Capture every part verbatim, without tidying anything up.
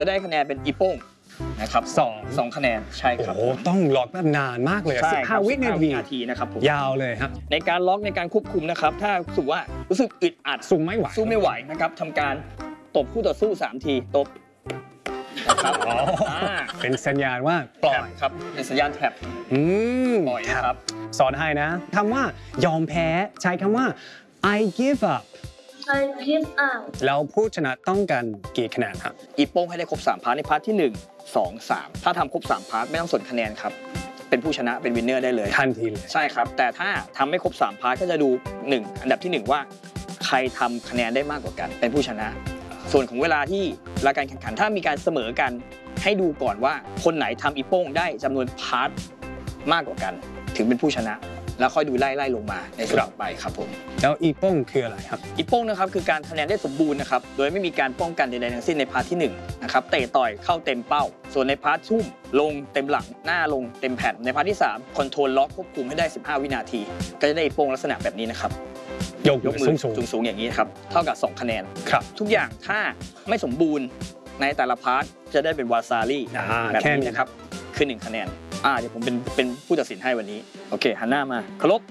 จะได้คะแนนเป็นอีโป้งนะครับสองสองคะแนนใช่ครับโอ้ต้องล็อกแบบนานมากเลยสิบห้าวินาทีนะครับผมยาวเลยครับในการล็อกในการควบคุมนะครับถ้ารู้สึกว่ารู้สึกอึดอัดสู้ไม่ไหวสู้ไม่ไหวนะครับทำการตบคู่ต่อสู้สามทีตบนะครับเป็นสัญญาณว่าปล่อยครับเป็นสัญญาณแทร็บปล่อยครับสอนให้นะคำว่ายอมแพ้ใช้คำว่า I give up I give up แล้วผู้ชนะต้องการกี่คะแนนครับอีโป้งให้ได้ครบสามพาร์ทในพาร์ทที่หนึ่ง สอง สามถ้าทำครบสามพาร์ทไม่ต้องสนคะแนนครับเป็นผู้ชนะเป็นวินเนอร์ได้เลยทันทีเลยใช่ครับแต่ถ้าทำไม่ครบสามพาร์ทก็จะดูหนึ่งอันดับที่หนึ่งว่าใครทำคะแนนได้มากกว่ากันเป็นผู้ชนะส่วนของเวลาที่รายการแข่งขันถ้ามีการเสมอกันให้ดูก่อนว่าคนไหนทำอีโป้งได้จำนวนพาร์ทมากกว่ากันถึงเป็นผู้ชนะแล้วค่อยดูไล่ไล่ลงมาในส่วนต่อไปครับผมแล้วอีโป้งคืออะไรครับอีโป้งนะครับคือการคะแนนได้สมบูรณ์นะครับโดยไม่มีการป้องกันใดๆทั้งสิ้นในพาร์ทที่หนึ่งนะครับเตะต่อยเข้าเต็มเป้าส่วนในพาร์ททุ่มลงเต็มหลังหน้าลงเต็มแผ่นในพาร์ทที่สามคอนโทรลล็อกควบคุมให้ได้สิบห้าวินาทีก็จะได้อีโป้งลักษณะแบบนี้นะครับยกมือสูงสูงอย่างนี้ครับเท่ากับสองคะแนนครับทุกอย่างถ้าไม่สมบูรณ์ในแต่ละพาร์ทจะได้เป็นวาซารี่แบบนี้นะครับคือหนึ่งคะแนนอ่าเดี๋ยวผมเป็นเป็นผู้ตัดสินให้วันนี้โอเคหันหน้ามาเคารพ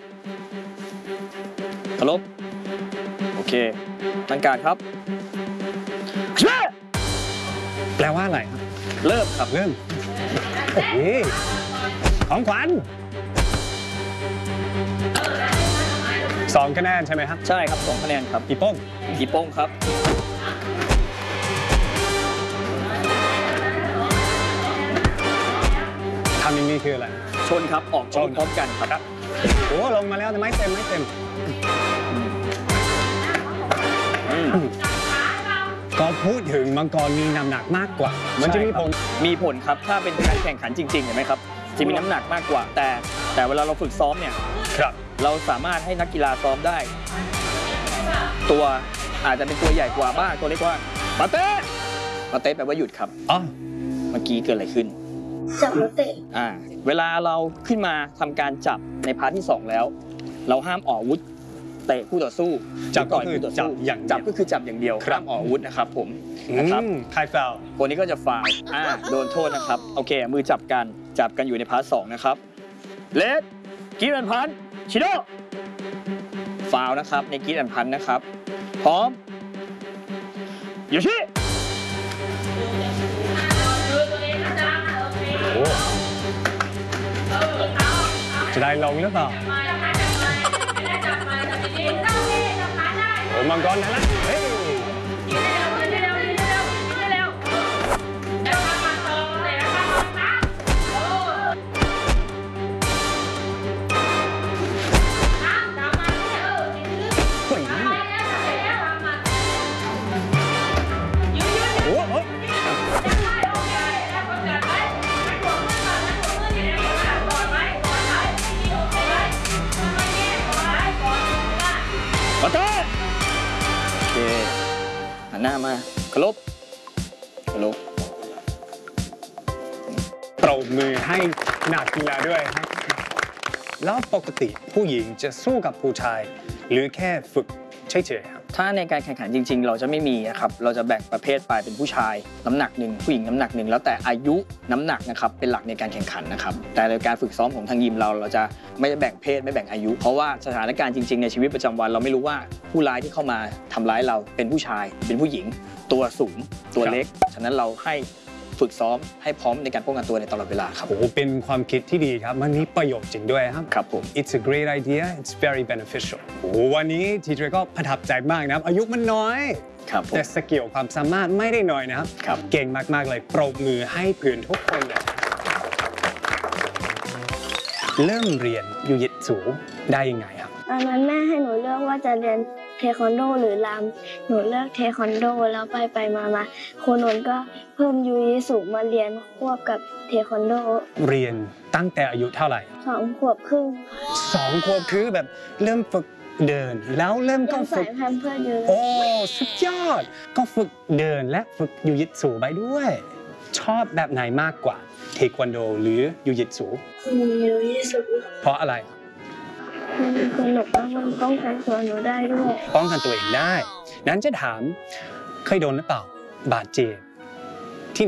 เคารพโอเคตั้งการครับแปลว่าอะไรเริ่มครับเริ่มโอ้โหของขวัญสองคะแนนใช่ไหมครับใช่ครับสองคะแนนครับอีโป้งอีโป้งครับทำอย่างนี้คืออะไรชนครับออกชนพร้อมกันครับโอ้ลงมาแล้วแต่ไม่เต็มไม่เต็มก็พูดถึงมังกรมีน้ำหนักมากกว่ามันจะมีผลมีผลครับถ้าเป็นการแข่งขันจริงๆเห็นไหมครับจะมีน้ำหนักมากกว่าแต่แต่เวลาเราฝึกซ้อมเนี่ยครับเราสามารถให้นักกีฬาซ้อมได้ตัวอาจจะเป็นตัวใหญ่กว่าบ้างตัวเล็กกว่าปาเต้ปาเต้แปลว่าหยุดครับอ๋อเมื่อกี้เกิดอะไรขึ้นจับแล้วเตะอ่าเวลาเราขึ้นมาทำการจับในพาร์ทที่สองแล้วเราห้ามออกอาวุธเตะคู่ต่อสู้จับก็คือจับอย่างจับก็คือจับอย่างเดียวห้ามออกอาวุธนะครับผมนะครับใครฟาวคนนี้ก็จะฟาวอ่าโดนโทษนะครับโอเคมือจับกันจับกันอยู่ในพาร์ทสองนะครับเลดกีแอนพันชิโดฟาวนะครับในกีแอนพันนะครับพร้อมโยชิจะได้ลงหรือเปล่าโอ้มังกรนะเฮ้ยมาเต้โอเคหันหน้ามาเคารพเคารพปรบมือให้นักกีฬาด้วยครับแล้วปกติผู้หญิงจะสู้กับผู้ชายหรือแค่ฝึกเฉยๆครับถ้าในการแข่งขันจริงๆเราจะไม่มีนะครับเราจะแบ่งประเภทไปเป็นผู้ชายน้ำหนักหนึ่งผู้หญิงน้ำหนักหนึ่งแล้วแต่อายุน้ำหนักนะครับเป็นหลักในการแข่งขันนะครับแต่ในการฝึกซ้อมของทางยิมเราเราจะไม่แบ่งเพศไม่แบ่งอายุเพราะว่าสถานการณ์จริงๆในชีวิตประจำวันเราไม่รู้ว่าผู้ร้ายที่เข้ามาทำร้ายเราเป็นผู้ชายเป็นผู้หญิงตัวสูงตัวเล็กฉะนั้นเราให้ฝึกซ้อมให้พร้อมในการป้องกันตัวในตลอดเวลาครับโอ้เป็นความคิดที่ดีครับมันมีประโยชน์จริงด้วยครับครับผม It's a great idea It's very beneficial โอ้วันนี้ทีเทรก็ประทับใจมากนะครับอายุมันน้อยแต่สกิลความสามารถไม่ได้น้อยนะครับเก่งมากๆเลยปรบมือให้เพื่อนทุกคนเลยเริ่มเรียนยูยิตสูได้ยังไงครับตอนนั้นแม่ให้หนูเลือกว่าจะเรียนเทควันโดหรือรำหนูเลือกเทควันโดแล้วไปไปมามาครูนนท์ก็เพิ่มยูยิสูมาเรียนควบกับเทควันโดเรียนตั้งแต่อายุเท่าไหร่สองขวบครึ่งสองขวบคือแบบเริ่มฝึกเดินแล้วเริ่มก็ฝึกแพมเพิร์สอยู่โอ้สุดยอดก็ฝึกเดินและฝึกยูยิตสูไปด้วยชอบแบบไหนมากกว่าเทควันโดหรือยูยิตสูยูยิสูเพราะอะไรคือหนูต้องป้องกันตัวหนูได้ด้วยป้องกันตัวเองได้นั้นจะถามเคยโดนหรือเปล่าบาดเจ็บ